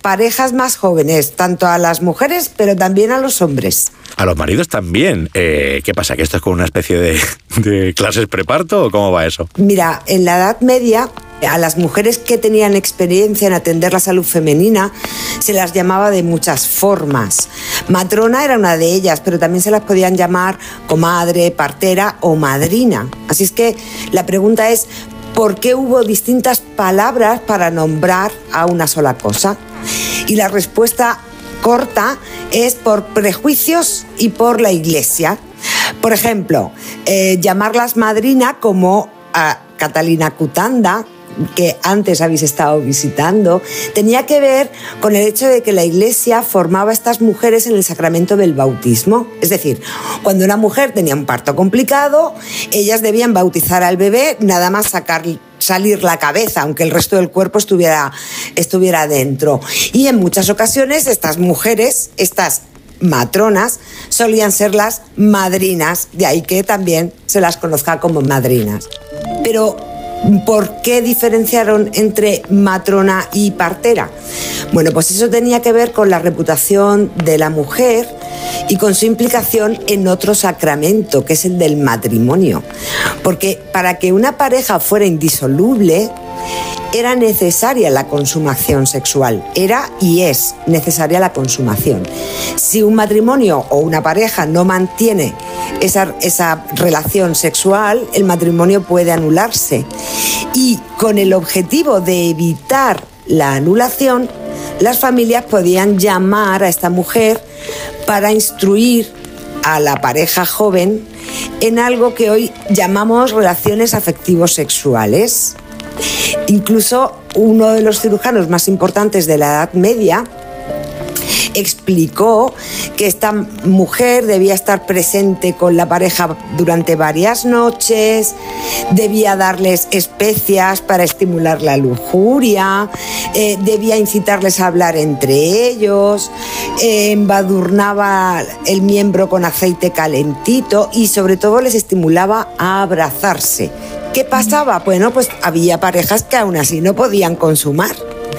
parejas más jóvenes, tanto a las mujeres, pero también a los hombres. A los maridos también. ¿Qué pasa? ¿Que esto es como una especie de clases preparto o cómo va eso? Mira, en la Edad Media, a las mujeres que tenían experiencia en atender la salud femenina se las llamaba de muchas formas. Matrona era una de ellas, pero también se las podían llamar comadre, partera o madrina. Así es que la pregunta es, ¿por qué hubo distintas palabras para nombrar a una sola cosa? Y la respuesta corta es por prejuicios y por la Iglesia. Por ejemplo, llamarlas madrina como a Catalina Cutanda, que antes habéis estado visitando, tenía que ver con el hecho de que la Iglesia formaba a estas mujeres en el sacramento del bautismo. Es decir, cuando una mujer tenía un parto complicado, ellas debían bautizar al bebé, nada más salir la cabeza, aunque el resto del cuerpo estuviera dentro. Y en muchas ocasiones estas mujeres, estas matronas, solían ser las madrinas, de ahí que también se las conozca como madrinas. Pero ¿por qué diferenciaron entre matrona y partera? Bueno, pues eso tenía que ver con la reputación de la mujer y con su implicación en otro sacramento, que es el del matrimonio. Porque para que una pareja fuera indisoluble, era necesaria la consumación sexual. Era y es necesaria la consumación. Si un matrimonio o una pareja no mantiene esa relación sexual, el matrimonio puede anularse. Y con el objetivo de evitar la anulación, las familias podían llamar a esta mujer para instruir a la pareja joven en algo que hoy llamamos relaciones afectivos sexuales. Incluso uno de los cirujanos más importantes de la Edad Media explicó que esta mujer debía estar presente con la pareja durante varias noches, debía darles especias para estimular la lujuria, debía incitarles a hablar entre ellos, embadurnaba el miembro con aceite calentito y sobre todo les estimulaba a abrazarse. ¿Qué pasaba? Bueno, pues había parejas que aún así no podían consumar.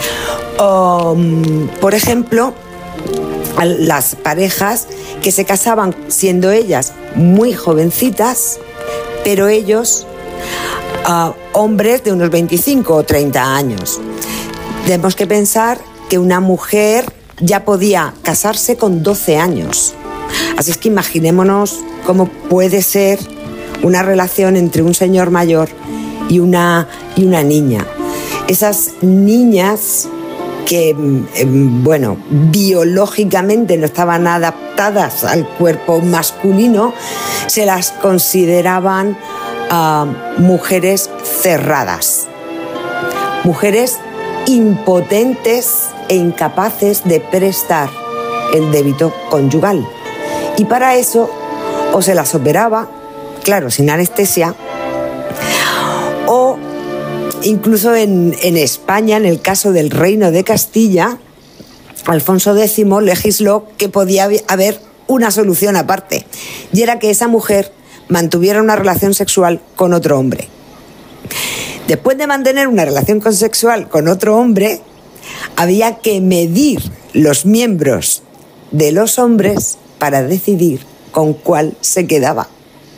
Por ejemplo, las parejas que se casaban siendo ellas muy jovencitas, pero ellos hombres de unos 25 o 30 años. Tenemos que pensar que una mujer ya podía casarse con 12 años. Así es que imaginémonos cómo puede ser una relación entre un señor mayor y una niña. Esas niñas que, biológicamente no estaban adaptadas al cuerpo masculino, se las consideraban mujeres cerradas, mujeres impotentes e incapaces de prestar el débito conyugal. Y para eso o se las operaba, claro, sin anestesia, o incluso en España, en el caso del Reino de Castilla, Alfonso X legisló que podía haber una solución aparte, y era que esa mujer mantuviera una relación sexual con otro hombre. Después de mantener una relación sexual con otro hombre, había que medir los miembros de los hombres para decidir con cuál se quedaba.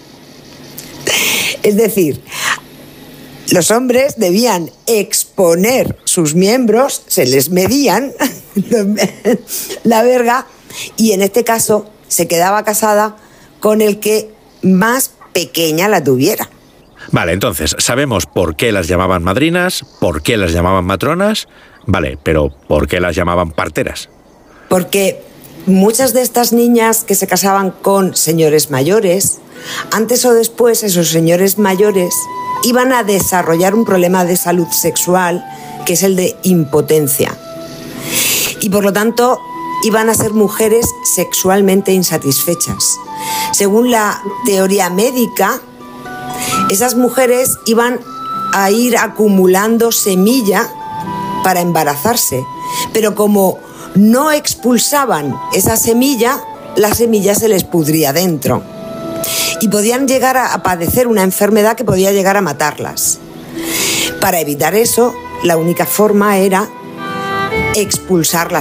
Es decir, los hombres debían exponer sus miembros, se les medían la verga, y en este caso se quedaba casada con el que más pequeña la tuviera. Vale, entonces, sabemos por qué las llamaban madrinas, por qué las llamaban matronas, vale, pero ¿por qué las llamaban parteras? Porque muchas de estas niñas que se casaban con señores mayores, antes o después esos señores mayores iban a desarrollar un problema de salud sexual, que es el de impotencia. Y por lo tanto iban a ser mujeres sexualmente insatisfechas. Según la teoría médica, esas mujeres iban a ir acumulando semilla para embarazarse, pero como no expulsaban esa semilla, la semilla se les pudría dentro y podían llegar a padecer una enfermedad que podía llegar a matarlas. Para evitar eso, la única forma era expulsar la